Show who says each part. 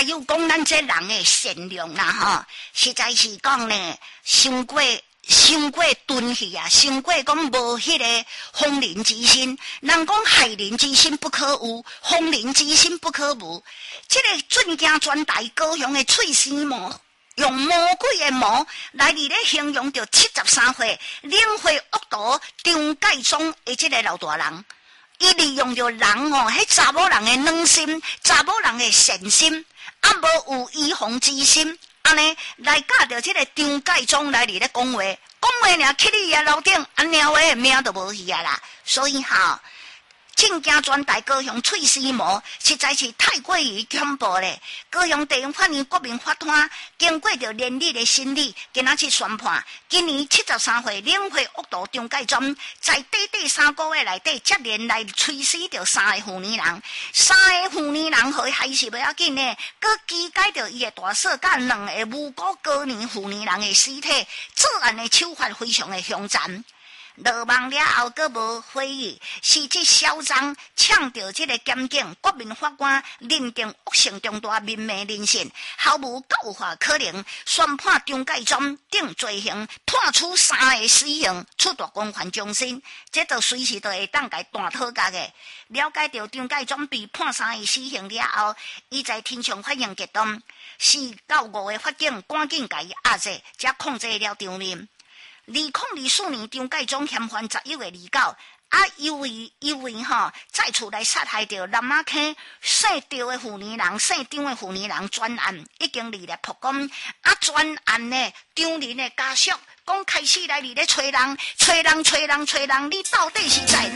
Speaker 1: 有讲咱这人的善良啦吼，实在是讲呢，伤过钝去啊，伤过讲无迄个风灵之心。人讲害人之心不可有，风灵之心不可无。这个准惊专大高雄的翠丝魔，用魔鬼的魔来伫咧形容着73岁领会恶毒张介宗的这个老大人。伊利用着人哦，迄查某人的软心，查某人的善心，啊无有预防之心，安尼来教着这个张介宗来伫咧讲话，尔去你啊楼顶，安鸟话命都无去啊啦，所以哈。正惊专大高雄翠丝魔实在是太过于恐怖咧！高雄地方法院国民法官经过着连日的审理，今仔日宣判，今年73岁领会恶毒张介宗，在短3个月内底接连来吹死着3个妇女人，3个妇女人互伊害死不要紧呢，佮肢解着伊的大嫂佮2个无辜高龄妇女人的尸体，作案的手法非常的凶残。落网了后，阁无悔意，是这嚣张抢着这个检警国民法官认定恶性重大民命人性，毫无教化可能，宣判张介宗定罪刑，判处3个死刑，处大公犯终身。这就随时都会当家断讨价的。了解到张介宗被判3个死刑了后，伊在天上反应激动，4到5个法警赶紧甲伊压制，才控制了场面。2024年，张介宗嫌犯11月29，因为再次来杀害着南马坑姓赵的妇女人、姓张的妇女人专案已经立了曝光，专案呢，张人的家属讲开始来咧找人，你到底是在